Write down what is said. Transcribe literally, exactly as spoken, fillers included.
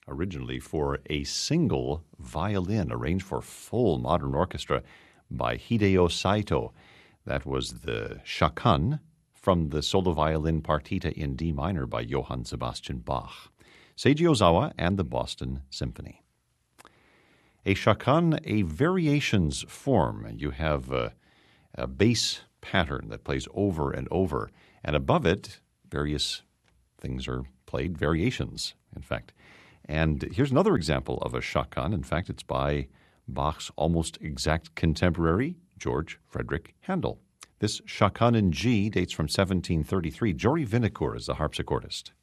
originally for a single violin, arranged for full modern orchestra by Hideo Saito. That was the Shakan from the solo violin partita in D minor by Johann Sebastian Bach. Seiji Ozawa and the Boston Symphony. A shakan, a variations form. You have a, a bass pattern that plays over and over, and above it, various things are played, variations, in fact. And here's another example of a shakan. In fact, it's by Bach's almost exact contemporary, George Frederick Handel. This shakan in G dates from seventeen thirty-three. Jory Vinokur is the harpsichordist.